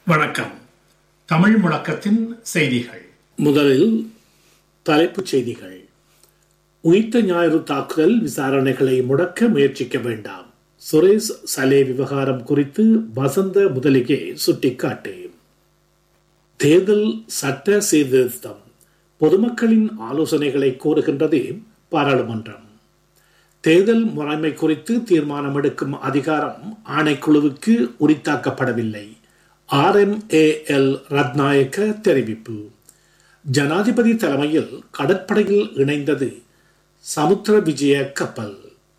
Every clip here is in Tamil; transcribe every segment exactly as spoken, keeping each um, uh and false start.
வணக்கம். தமிழ் முழக்கத்தின் செய்திகள். முதலில் தலைப்புச் செய்திகள். உயிர்த்த ஞாயிறு தாக்குதல் விசாரணைகளை முடக்க முயற்சிக்க வேண்டாம். சுரேஷ் சலே விவகாரம் குறித்து வசந்த முதலிகே சுட்டிக்காட்டு. தேர்தல் சட்ட சீர்திருத்தம் பொதுமக்களின் ஆலோசனைகளை கோருகின்றது பாராளுமன்றம். தேர்தல் முறைமை குறித்து தீர்மானம் எடுக்கும் அதிகாரம் ஆணைக்குழுவுக்கு உரித்தாக்கப்படவில்லை. R M A L Ratnayake தெரிவிப்பு. ஜனாதிபதி தலைமையில் கடற்படையில் இணைந்தது சமுத்திர விஜய கப்பல்.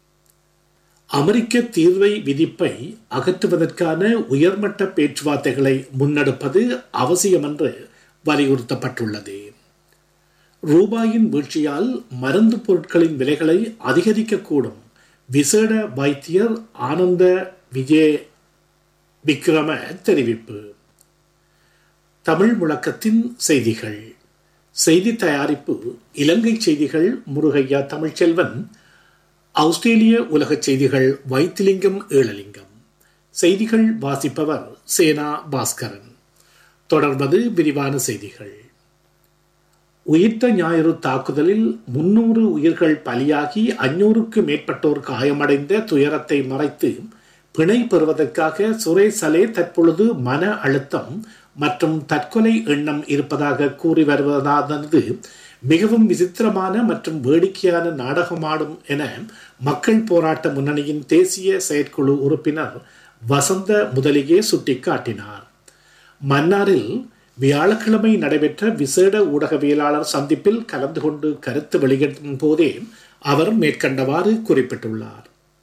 அமெரிக்க தீர்வை விதிப்பை அகற்றுவதற்கான உயர்மட்ட பேச்சுவார்த்தைகளை முன்னெடுப்பது அவசியம் என்று வலியுறுத்தப்பட்டுள்ளது. ரூபாயின் வீழ்ச்சியால் மருந்து பொருட்களின் விலைகளை அதிகரிக்கக்கூடும். விசேட வைத்தியர் ஆனந்த விஜய விக்ரம தெரிவிப்பு. தமிழ் முழக்கத்தின் செய்திகள். செய்தி தயாரிப்பு இலங்கை செய்திகள் முருகையா தமிழ்ச்செல்வன். ஆஸ்திரேலிய உலக செய்திகள் வைத்திலிங்கம் ஏழலிங்கம். செய்திகள் வாசிப்பவர் சேனா பாஸ்கரன். தொடர்வது விரிவான செய்திகள். உயிர்த்த ஞாயிறு தாக்குதலில் முன்னூறு உயிர்கள் பலியாகி அஞ்சூறுக்கு மேற்பட்டோர் காயமடைந்த துயரத்தை மறைத்து பிணை பெறுவதற்காக சுரேஷ் சலே தற்பொழுது மன அழுத்தம் மற்றும் தற்கொலை எண்ணம் இருப்பதாக கூறி வருவதானது மிகவும் விசித்திரமான மற்றும் வேடிக்கையான நாடகமாடும் என மக்கள் போராட்ட முன்னணியின் தேசிய செயற்குழு உறுப்பினர் வசந்த முதலிகே சுட்டிக்காட்டினார். மன்னாரில் வியாழக்கிழமை நடைபெற்ற விசேட ஊடகவியலாளர் சந்திப்பில் கலந்து கொண்டு கருத்து வெளியிடும் போதே அவர் மேற்கண்டவாறு குறிப்பிட்டுள்ளார்.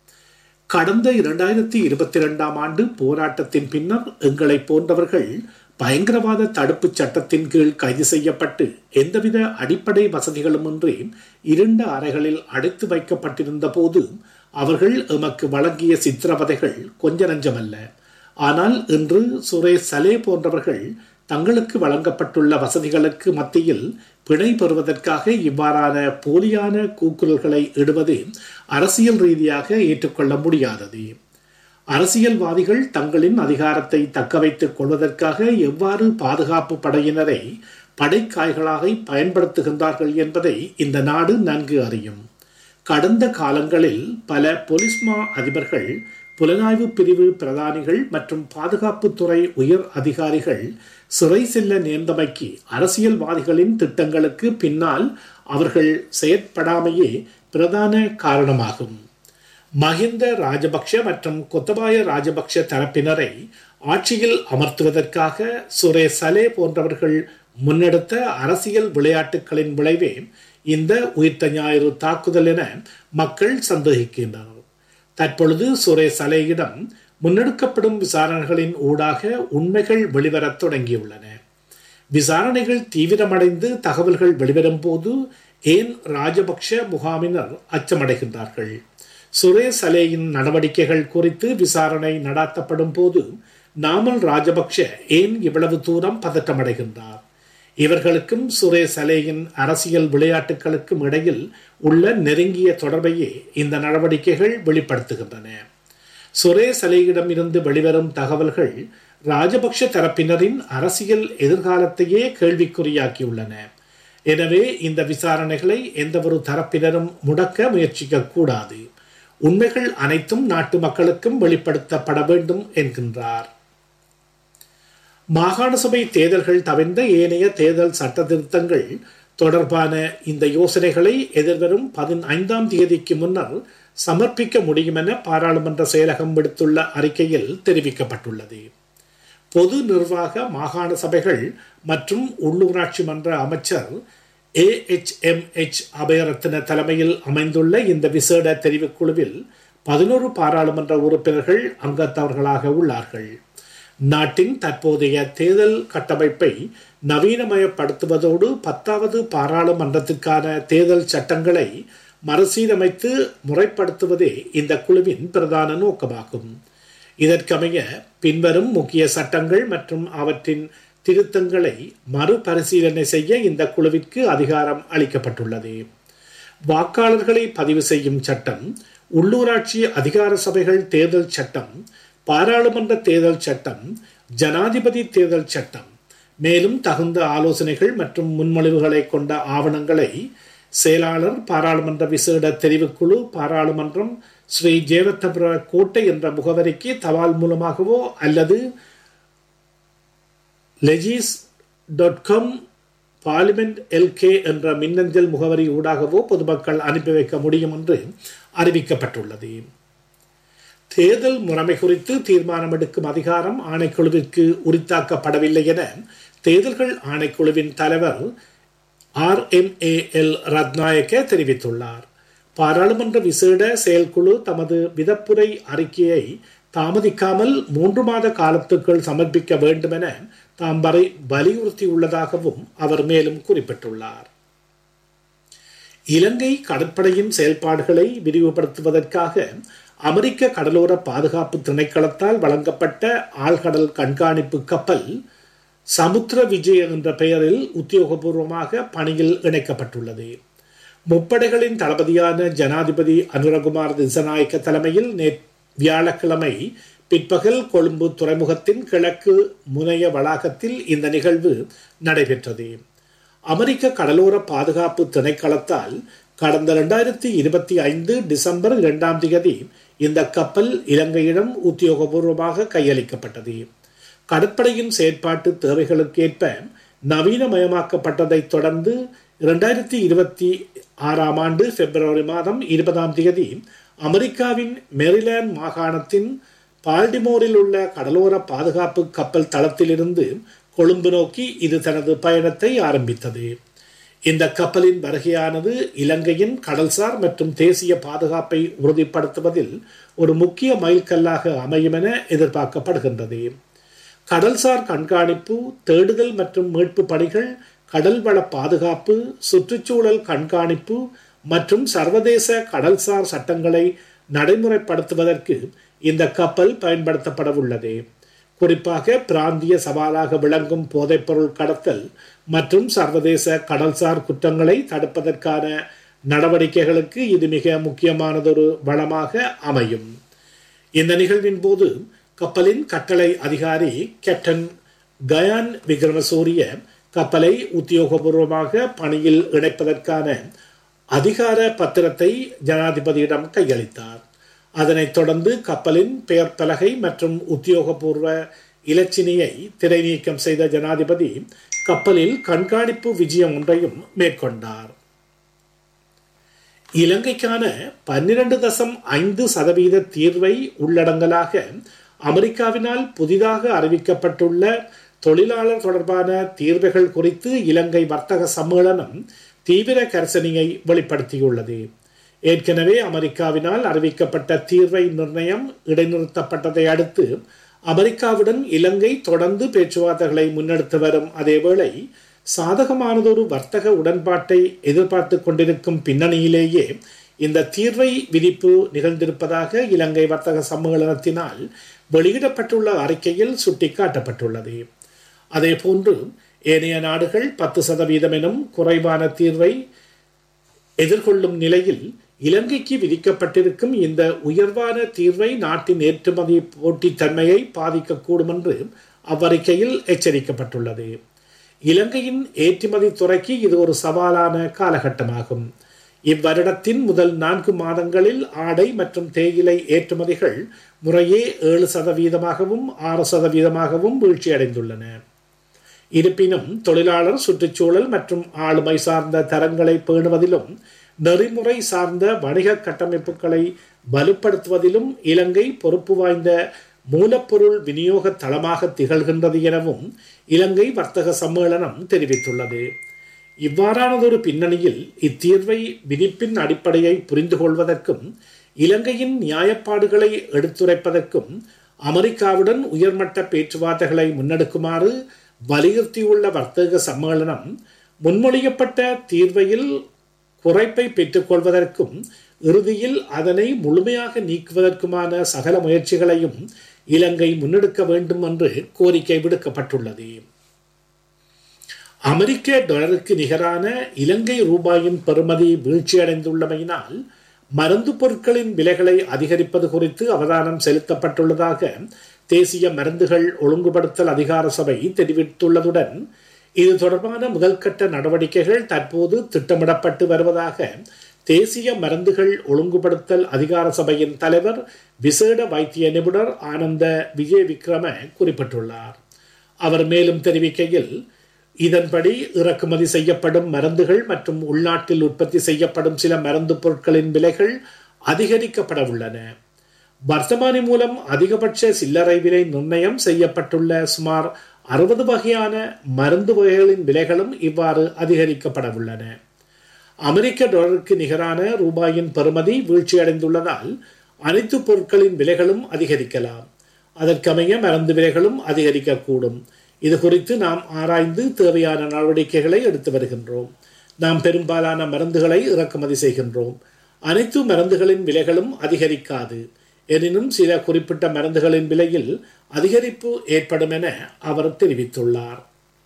கடந்த இரண்டாயிரத்தி இருபத்தி இரண்டாம் ஆண்டு போராட்டத்தின் பின்னர் எங்களை போன்றவர்கள் பயங்கரவாத தடுப்பு சட்டத்தின் கீழ் கைது செய்யப்பட்டு எந்தவித அடிப்படை வசதிகளுமின்றி இரண்டு அறைகளில் அடைத்து வைக்கப்பட்டிருந்த போது அவர்கள் எமக்கு வழங்கிய சித்திரவதைகள் கொஞ்ச நஞ்சமல்ல. ஆனால் இன்று சுரேஷ் சலே போன்றவர்கள் தங்களுக்கு வழங்கப்பட்டுள்ள வசதிகளுக்கு மத்தியில் பிணை பெறுவதற்காக இவ்வாறான போலியான கூக்குரல்களை இடுவது அரசியல் ரீதியாக ஏற்றுக்கொள்ள முடியாதது. அரசியல்வாதிகள் தங்களின் அதிகாரத்தை தக்க வைத்துக் கொள்வதற்காக எவ்வாறு பாதுகாப்பு படையினரை படைக்காய்களாக பயன்படுத்துகின்றார்கள் என்பதை இந்த நாடு நன்கு அறியும். கடந்த காலங்களில் பல பொலிஸ்மா அதிபர்கள், புலனாய்வு பிரிவு பிரதானிகள் மற்றும் பாதுகாப்புத்துறை உயர் அதிகாரிகள் சிறை செல்ல நேர்ந்தமைக்கு அரசியல்வாதிகளின் திட்டங்களுக்கு பின்னால் அவர்கள் செயற்படாமையே பிரதான காரணமாகும். மஹிந்த ராஜபக்ஷ மற்றும் கொத்தபாய ராஜபக்ஷ தரப்பினரை ஆட்சியில் அமர்த்துவதற்காக சுரேஷ் சலே போன்றவர்கள் முன்னெடுத்த அரசியல் விளையாட்டுகளின் விளைவே இந்த உயிர்த்த ஞாயிறு தாக்குதல் என மக்கள் சந்தேகிக்கின்றனர். தற்பொழுது சுரேஷ் சலேயிடம் முன்னெடுக்கப்படும் விசாரணைகளின் ஊடாக உண்மைகள் வெளிவரத் தொடங்கியுள்ளன. விசாரணைகள் தீவிரமடைந்து தகவல்கள் வெளிவரும் போது ஏன் ராஜபக்ஷ முகாமினர் அச்சமடைகின்றார்கள்? சுரேஷ் சலேயின் நடவடிக்கைகள் குறித்து விசாரணை நடாத்தப்படும் போது நாமல் ராஜபக்ஷ ஏன் இவ்வளவு தூரம் பதற்றமடைகின்றார்? இவர்களுக்கும் சுரேஷ் சலேயின் அரசியல் விளையாட்டுகளுக்கும் இடையில் உள்ள நெருங்கிய தொடர்பையே இந்த நடவடிக்கைகள் வெளிப்படுத்துகின்றன. சுரேஷ் சலேயிடம் இருந்து வெளிவரும் தகவல்கள் ராஜபக்ஷ தரப்பினரின் அரசியல் எதிர்காலத்தையே கேள்விக்குறியாக்கியுள்ளன. எனவே இந்த விசாரணைகளை எந்த ஒரு தரப்பினரும் முடக்க முயற்சிக்க கூடாது. உண்மைகள் அனைத்தும் நாட்டு மக்களுக்கும் வெளிப்படுத்தப்பட வேண்டும் என்கின்றார். மாகாண சபை தேர்தல்கள் தவிர்ந்த ஏனைய தேர்தல் சட்ட திருத்தங்கள் தொடர்பான இந்த யோசனைகளை எதிர்வரும் பதினைந்தாம் தேதிக்கு முன்னர் சமர்ப்பிக்க முடியும் என பாராளுமன்ற செயலகம் விடுத்துள்ள அறிக்கையில் தெரிவிக்கப்பட்டுள்ளது. பொது நிர்வாக மாகாண சபைகள் மற்றும் உள்ளூராட்சி மன்ற அமைச்சர் A H M H Abeyratne தலைமையில் அமைந்துள்ள இந்த விசேட தெரிவுக்குழுவில் பதினோரு பாராளுமன்ற உறுப்பினர்கள் அங்கத்தவர்களாக உள்ளார்கள். நாட்டின் தற்போதைய தேர்தல் கட்டமைப்பை நவீனமயப்படுத்துவதோடு பத்தாவது பாராளுமன்றத்திற்கான தேர்தல் சட்டங்களை மறுசீரமைத்து முறைப்படுத்துவதே இந்த குழுவின் பிரதான நோக்கமாகும். இதற்கமைய பின்வரும் முக்கிய சட்டங்கள் மற்றும் அவற்றின் திருத்தங்களை மறுபரிசீலனை செய்ய இந்த குழுவிற்கு அதிகாரம் அளிக்கப்பட்டுள்ளது. வாக்காளர்களை பதிவு செய்யும் சட்டம், உள்ளூராட்சி அதிகார சபைகள் தேர்தல் சட்டம், பாராளுமன்ற தேர்தல் சட்டம், ஜனாதிபதி தேர்தல் சட்டம். மேலும் தகுந்த ஆலோசனைகள் மற்றும் முன்மொழிவுகளை கொண்ட ஆவணங்களை செயலாளர், பாராளுமன்ற விசேட தெரிவுக்குழு, பாராளுமன்றம், ஸ்ரீ ஜேவத்தபுர கோட்டை என்ற முகவரிக்கு தபால் மூலமாகவோ அல்லது லெஜிஸ் டாட் காம் பார்லிமெண்ட் எல்கே என்ற மின்னஞ்சல் முகவரி ஊடாகவோ பொதுமக்கள் அனுப்பி வைக்க முடியும் என்று அறிவிக்கப்பட்டுள்ளது. தேர்தல் முறைமை குறித்து தீர்மானம் எடுக்கும் அதிகாரம் ஆணைக்குழுவிற்கு உரித்தாக்கப்படவில்லை என தேர்தல்கள் ஆணைக்குழுவின் தலைவர் R M A L Ratnayake தெரிவித்துள்ளார். பாராளுமன்ற விசேட செயற்குழு தமது விதப்புரை அறிக்கையை தாமதிக்காமல் மூன்று மாத காலத்துக்குள் சமர்ப்பிக்க வேண்டும் என தாம் வரை வலியுறுத்தியுள்ளதாகவும் அவர் மேலும் குறிப்பிட்டுள்ளார். இலங்கை கடற்படையின் செயல்பாடுகளை விரிவுபடுத்துவதற்காக அமெரிக்க கடலோர பாதுகாப்பு திணைக்களத்தால் வழங்கப்பட்ட ஆழ்கடல் கண்காணிப்பு கப்பல் சமுத்திர விஜய் என்ற பெயரில் உத்தியோகபூர்வமாக பணியில் இணைக்கப்பட்டுள்ளது. முப்படைகளின் தளபதியான ஜனாதிபதி அனுரகுமார் திசாநாயக்க தலைமையில் நே வியாழக்கிழமை பிற்பகல் கொழும்பு துறைமுகத்தின் கிழக்கு முனைய வளாகத்தில் இந்த நிகழ்வு நடைபெற்றது. அமெரிக்க கடலோர பாதுகாப்பு திணைக்களத்தால் கடந்த இரண்டாயிரத்தி இருபத்தி ஐந்து டிசம்பர் இரண்டாம் தேதி இந்த கப்பல் இலங்கையிடம் உத்தியோகபூர்வமாக கையளிக்கப்பட்டது. கடற்படையின் செயற்பாட்டு தேவைகளுக்கேற்ப நவீனமயமாக்கப்பட்டதை தொடர்ந்து இரண்டாயிரத்தி இருபத்தி ஆறாம் ஆண்டு பிப்ரவரி மாதம் இருபதாம் தேதி அமெரிக்காவின் மேரிலாந்து மாகாணத்தின் பால்டிமோரில் உள்ள கடலோர பாதுகாப்பு கப்பல் தளத்திலிருந்து கொழும்பு நோக்கி இது தனது பயணத்தை ஆரம்பித்தது. இந்த கப்பலின் வருகையானது இலங்கையின் கடல்சார் மற்றும் தேசிய பாதுகாப்பை உறுதிப்படுத்துவதில் ஒரு முக்கிய மைல்கல்லாக அமையும் என எதிர்பார்க்கப்படுகின்றது. கடல்சார் கண்காணிப்பு, தேடுதல் மற்றும் மீட்பு பணிகள், கடல்வள பாதுகாப்பு, சுற்றுச்சூழல் கண்காணிப்பு மற்றும் சர்வதேச கடல்சார் சட்டங்களை நடைமுறைப்படுத்துவதற்கு இந்த கப்பல் பயன்படுத்தப்பட உள்ளது. குறிப்பாக பிராந்திய சவாலாக விளங்கும் போதைப்பொருள் கடத்தல் மற்றும் சர்வதேச கடல்சார் குற்றங்களை தடுப்பதற்கான நடவடிக்கைகளுக்கு இது மிக முக்கியமானதொரு வளமாக அமையும். இந்த நிகழ்வின் போது கப்பலின் கட்டளை அதிகாரி கேப்டன் கயான் விக்ரமசூரிய கப்பலை உத்தியோகபூர்வமாக பணியில் இணைப்பதற்கான அதிகார பத்திரத்தை ஜனாதிபதியிடம் கையளித்தார். அதனைத் தொடர்ந்து கப்பலின் பெயர் பலகை மற்றும் உத்தியோகபூர்வ இலச்சினையை திரை நீக்கம் செய்த ஜனாதிபதி கப்பலில் கண்காணிப்பு விஜயம் ஒன்றையும் மேற்கொண்டார். இலங்கைக்கான பன்னிரண்டு தசம் ஐந்து சதவீத தீர்வை உள்ளடங்கலாக அமெரிக்காவினால் புதிதாக அறிவிக்கப்பட்டுள்ள தொழிலாளர் தொடர்பான தீர்வுகள் குறித்து இலங்கை வர்த்தக சம்மேளனம் தீவிர கரிசனையை வெளிப்படுத்தியுள்ளது. ஏற்கனவே அமெரிக்காவினால் அறிவிக்கப்பட்ட தீர்வை நிர்ணயம் இடைநிறுத்தப்பட்டதை அடுத்து அமெரிக்காவுடன் இலங்கை தொடர்ந்து பேச்சுவார்த்தைகளை முன்னெடுத்து வரும் அதேவேளை சாதகமானதொரு வர்த்தக உடன்பாட்டை எதிர்பார்த்து கொண்டிருக்கும் பின்னணியிலேயே இந்த தீர்வை விதிப்பு நிகழ்ந்திருப்பதாக இலங்கை வர்த்தக சம்மேளனத்தினால் வெளியிடப்பட்டுள்ள அறிக்கையில் சுட்டிக்காட்டப்பட்டுள்ளது. அதே போன்று ஏனைய நாடுகள் பத்து சதவீதம் எனும் குறைவான தீர்வை எதிர்கொள்ளும் நிலையில் இலங்கைக்கு விதிக்கப்பட்டிருக்கும் இந்த உயர்வான தீர்வை நாட்டின் ஏற்றுமதி போட்டித்தன்மையை பாதிக்கக்கூடும் என்று அவ்வறிக்கையில் எச்சரிக்கப்பட்டுள்ளது. இலங்கையின் ஏற்றுமதி துறைக்கு இது ஒரு சவாலான காலகட்டமாகும். இவ்வருடத்தின் முதல் நான்கு மாதங்களில் ஆடை மற்றும் தேயிலை ஏற்றுமதிகள் முறையே ஏழு சதவீதமாகவும் ஆறு சதவீதமாகவும் வீழ்ச்சியடைந்துள்ளன. இருப்பினும் தொழிலாளர், சுற்றுச்சூழல் மற்றும் ஆளுமை சார்ந்த தரங்களை பேணுவதிலும் நெறிமுறை சார்ந்த வணிக கட்டமைப்புகளை வலுப்படுத்துவதிலும் இலங்கை பொறுப்பு வாய்ந்த மூலப்பொருள் விநியோக தளமாக திகழ்கின்றது எனவும் இலங்கை வர்த்தக சம்மேளனம் தெரிவித்துள்ளது. இவ்வாறானதொரு பின்னணியில் இத்தீர்வை விதிப்பின் அடிப்படையை புரிந்து கொள்வதற்கும் இலங்கையின் நியாயப்பாடுகளை எடுத்துரைப்பதற்கும் அமெரிக்காவுடன் உயர்மட்ட பேச்சுவார்த்தைகளை முன்னெடுக்குமாறு வலியுறுத்தியுள்ள வர்த்தக சம்மேளனம் முன்மொழியப்பட்ட தீர்வையில் குறைப்பை பெற்றுக்கொள்வதற்கும் இறுதியில் அதனை முழுமையாக நீக்குவதற்குமான சகல முயற்சிகளையும் இலங்கை முன்னெடுக்க வேண்டும் என்று கோரிக்கை விடுக்கப்பட்டுள்ளது. அமெரிக்க டாலருக்கு நிகரான இலங்கை ரூபாயின் பெறுமதி வீழ்ச்சியடைந்துள்ளமையினால் மருந்து பொருட்களின் விலைகளை அதிகரிப்பது குறித்து அவதானம் செலுத்தப்பட்டுள்ளதாக தேசிய மருந்துகள் ஒழுங்குபடுத்தல் அதிகார சபை தெரிவித்துள்ளதுடன் இது தொடர்பான முதல்கட்ட நடவடிக்கைகள் தற்போது திட்டமிடப்பட்டு வருவதாக தேசிய மருந்துகள் ஒழுங்குபடுத்தல் அதிகார சபையின் தலைவர் விசேட வைத்திய நிபுணர் ஆனந்த விஜய் விக்ரம குறிப்பிட்டுள்ளார். அவர் மேலும் தெரிவிக்கையில், இதன்படி இறக்குமதி செய்யப்படும் மருந்துகள் மற்றும் உள்நாட்டில் உற்பத்தி செய்யப்படும் சில மருந்து பொருட்களின் விலைகள் அதிகரிக்கப்பட உள்ளன. வர்த்தமானி மூலம் அதிகபட்ச சில்லறை விலை நிர்ணயம் செய்யப்பட்டுள்ள சுமார் அறுபது வகையான மருந்து வகைகளின் விலைகளும் இவ்வாறு அதிகரிக்கப்பட உள்ளன. அமெரிக்க டாலருக்கு நிகரான ரூபாயின் பெறுமதி வீழ்ச்சியடைந்துள்ளதால் அனைத்து பொருட்களின் விலைகளும் அதிகரிக்கலாம். அதற்கமைய மருந்து விலைகளும் அதிகரிக்கக்கூடும். இது குறித்து நாம் ஆராய்ந்து தேவையான நடவடிக்கைகளை எடுத்து வருகின்றோம். நாம் பெரும்பாலான மருந்துகளை இறக்குமதி செய்கின்றோம். அனைத்து மருந்துகளின் விலைகளும் அதிகரிக்காது. எனினும் சில குறிப்பிட்ட மருந்துகளின் விலையில் அதிகரிப்பு ஏற்படும் என அவர் தெரிவித்துள்ளார்.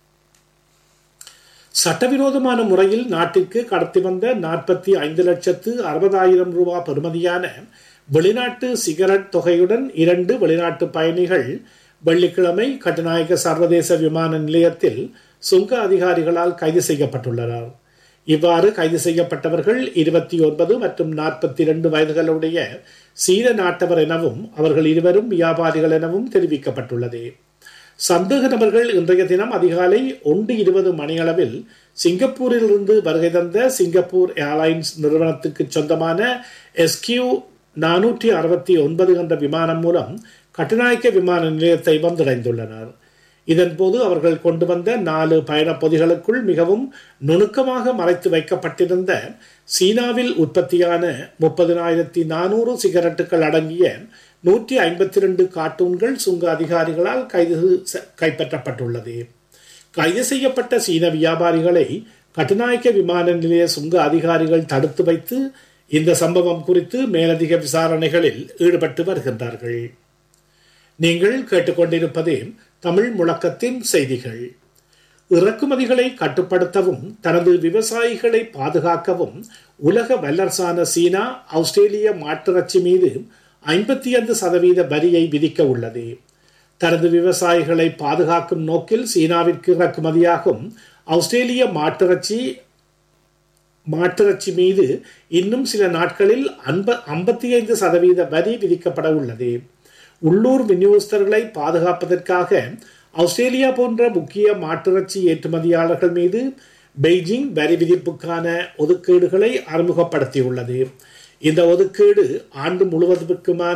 சட்டவிரோதமான முறையில் நாட்டிற்கு கடத்தி வந்த நாற்பத்தி ஐந்து லட்சத்து அறுபதாயிரம் ரூபாய் பெறுமதியான வெளிநாட்டு சிகரெட் தொகையுடன் இரண்டு வெளிநாட்டு பயணிகள் வெள்ளிக்கிழமை கட்டுநாயக்க சர்வதேச விமான நிலையத்தில் சுங்க அதிகாரிகளால் கைது செய்யப்பட்டுள்ளனர். இவ்வாறு கைது செய்யப்பட்டவர்கள் இருபத்தி ஒன்பது மற்றும் நாற்பத்தி இரண்டு வயதுகளுடைய சீன நாட்டவர் எனவும் அவர்கள் இருவரும் வியாபாரிகள் எனவும் தெரிவிக்கப்பட்டுள்ளது. சந்தேக நபர்கள் இன்றைய தினம் அதிகாலை ஒன்று இருபது மணியளவில் சிங்கப்பூரில் இருந்து வருகை தந்த சிங்கப்பூர் ஏர்லைன்ஸ் நிறுவனத்துக்கு சொந்தமான எஸ்கியூ நானூற்றி அறுபத்தி ஒன்பது என்ற விமானம் மூலம் கட்டுநாயக்க விமான நிலையத்தை வந்தடைந்துள்ளனர். இதன்போது அவர்கள் கொண்டு வந்த நாலு பயண பொதிகளுக்குள் மிகவும் நுணுக்கமாக மறைத்து வைக்கப்பட்டிருந்த சீனாவில் உற்பத்தியான முப்பதினாயிரத்தி நானூறு சிகரெட்டுகள் அடங்கிய நூற்றி ஐம்பத்தி இரண்டு கார்ட்டூன்கள் சுங்க அதிகாரிகளால் கைது கைப்பற்றப்பட்டுள்ளது. கைது செய்யப்பட்ட சீன வியாபாரிகளை கட்டுநாயக்க விமான நிலைய சுங்க அதிகாரிகள் தடுத்து வைத்து இந்த சம்பவம் குறித்து மேலதிக விசாரணைகளில் ஈடுபட்டு வருகின்றார்கள். நீங்கள் கேட்டுக்கொண்டிருப்பது தமிழ் முழக்கத்தின் செய்திகள். இறக்குமதிகளை கட்டுப்படுத்தவும் தனது விவசாயிகளை பாதுகாக்கவும் உலக வல்லரசான சீனா ஆஸ்திரேலிய மாட்டிறைச்சி மீது ஐம்பத்தி ஐந்து சதவீத வரியை விதிக்க உள்ளது. தனது விவசாயிகளை பாதுகாக்கும் நோக்கில் சீனாவிற்கு இறக்குமதியாகும் ஆஸ்திரேலிய மாட்டிறைச்சி மாட்டிறைச்சி மீது இன்னும் சில நாட்களில் ஐம்பத்தி ஐந்து சதவீத வரி விதிக்கப்பட உள்ளது. உள்ளூர் விநியோகஸ்தர்களை பாதுகாப்பதற்காக ஆஸ்திரேலியா போன்ற முக்கிய மாட்டிறைச்சி ஏற்றுமதியாளர்கள் மீது பெய்ஜிங் வரி விதிப்புக்கான ஒதுக்கீடுகளை அறிமுகப்படுத்தியுள்ளது. இந்த ஒதுக்கீடு ஆண்டு முழுவதற்குமான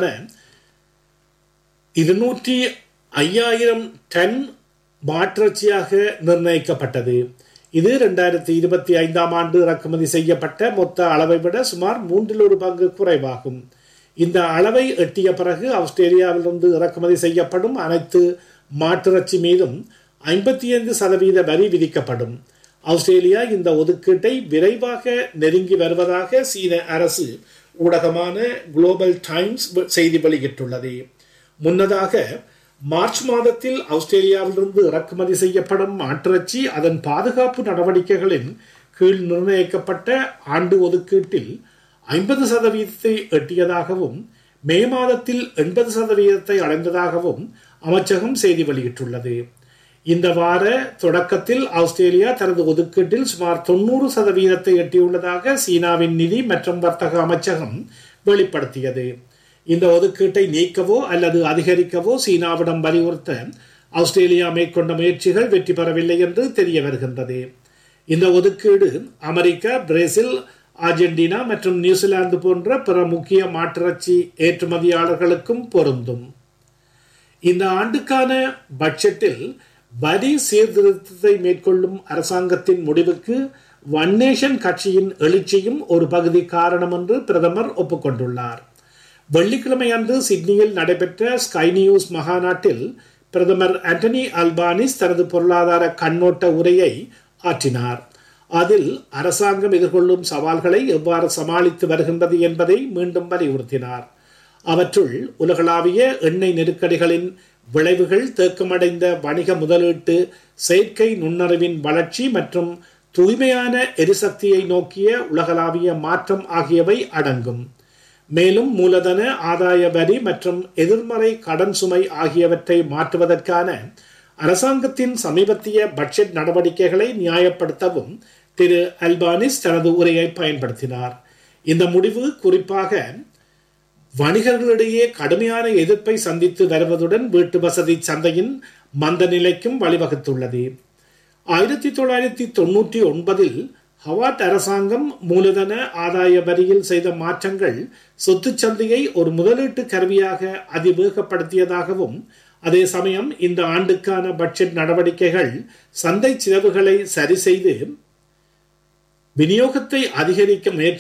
இருநூற்றி ஐயாயிரம் டன் மாட்டிறைச்சியாக நிர்ணயிக்கப்பட்டது. இது இரண்டாயிரத்தி இருபத்தி ஐந்தாம் ஆண்டு இறக்குமதி செய்யப்பட்ட மொத்த அளவை விட சுமார் மூன்றில் ஒரு பங்கு குறைவாகும். இந்த அளவை எட்டிய பிறகு ஆஸ்திரேலியாவிலிருந்து இறக்குமதி செய்யப்படும் அனைத்து மாட்டிறைச்சி மீதும் ஐம்பத்தி ஐந்து சதவீத வரி விதிக்கப்படும். ஆஸ்திரேலியா இந்த ஒதுக்கீட்டை விரைவாக நெருங்கி வருவதாக சீன அரசு ஊடகமான குளோபல் டைம்ஸ் செய்தி வெளியிட்டுள்ளது. முன்னதாக மார்ச் மாதத்தில் ஆஸ்திரேலியாவிலிருந்து இறக்குமதி செய்யப்படும் மாட்டிறைச்சி அதன் பாதுகாப்பு நடவடிக்கைகளின் கீழ் நிர்ணயிக்கப்பட்ட ஆண்டு ஒதுக்கீட்டில் ஐம்பது சதவீதத்தை எட்டியதாகவும் மே மாதத்தில் எண்பது சதவீதத்தை அடைந்ததாகவும் அமைச்சகம் செய்தி வெளியிட்டுள்ளது. இந்த வார தொடக்கத்தில் ஆஸ்திரேலியா தனது ஒதுக்கீட்டில் சுமார் தொண்ணூறு சதவீதத்தை எட்டியுள்ளதாக சீனாவின் நிதி மற்றும் வர்த்தக அமைச்சகம் வெளிப்படுத்தியது. இந்த ஒதுக்கீட்டை நீக்கவோ அல்லது அதிகரிக்கவோ சீனாவிடம் வலியுறுத்த ஆஸ்திரேலியா மேற்கொண்ட முயற்சிகள் வெற்றி பெறவில்லை என்று தெரிய வருகின்றது. இந்த ஒதுக்கீடு அமெரிக்கா, பிரேசில், அர்ஜென்டினா மற்றும் நியூசிலாந்து போன்ற பிற முக்கிய மாட்டிறைச்சி ஏற்றுமதியாளர்களுக்கும் பொருந்தும். இந்த ஆண்டுக்கான பட்ஜெட்டில் வரி சீர்திருத்தத்தை மேற்கொள்ளும் அரசாங்கத்தின் முடிவுக்கு ஒன் நேஷன் கட்சியின் எழுச்சியும் ஒரு பகுதி காரணம் என்று பிரதமர் ஒப்புக்கொண்டுள்ளார். வெள்ளிக்கிழமை அன்று சிட்னியில் நடைபெற்ற ஸ்கை நியூஸ் மகாநாட்டில் பிரதமர் ஆண்டனி அல்பானிஸ் தனது பொருளாதார கண்ணோட்ட உரையை ஆற்றினார். அதில் அரசாங்கம் எதிர்கொள்ளும் சவால்களை எவ்வாறு சமாளித்து வருகின்றது என்பதை மீண்டும் வலியுறுத்தினார். அவற்றுள் உலகளாவிய எண்ணெய் நெருக்கடிகளின் விளைவுகள், தேக்கமடைந்த வணிக முதலீட்டு, செயற்கை நுண்ணறிவின் வளர்ச்சி மற்றும் தூய்மையான எரிசக்தியை நோக்கிய உலகளாவிய மாற்றம் ஆகியவை அடங்கும். மேலும் மூலதன ஆதாய வரி மற்றும் எதிர்மறை கடன் சுமை ஆகியவற்றை மாற்றுவதற்கான அரசாங்கத்தின் சமீபத்திய பட்ஜெட் நடவடிக்கைகளை நியாயப்படுத்தவும் திரு அல்பானிஸ் தனது உரையை பயன்படுத்தினார். இந்த முடிவு குறிப்பாக வணிகர்களிடையே கடுமையான எதிர்ப்பை சந்தித்து வருவதுடன் வீட்டு வசதி சந்தையின் மந்த நிலைக்கும் வழிவகுத்துள்ளது. ஆயிரத்தி தொள்ளாயிரத்தி தொன்னூற்றி ஒன்பதில் ஹவார்ட் அரசாங்கம் மூலதன ஆதாய வரியில் செய்த மாற்றங்கள் சொத்து சந்தையை ஒரு முதலீட்டு கருவியாக அதிவேகப்படுத்தியதாகவும், அதே சமயம் இந்த ஆண்டுக்கான பட்ஜெட் நடவடிக்கைகள் சந்தை சிலவுகளை சரி செய்து விநியோகத்தை அதிகரிக்க முயற்சி